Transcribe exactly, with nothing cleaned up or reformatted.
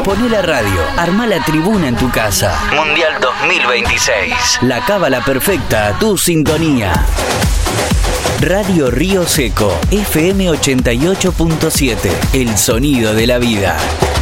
Poné la radio, armá la tribuna en tu casa. Mundial dos mil veintiséis. La cábala perfecta a tu sintonía. Radio Río Seco, F M ochenta y ocho punto siete. El sonido de la vida.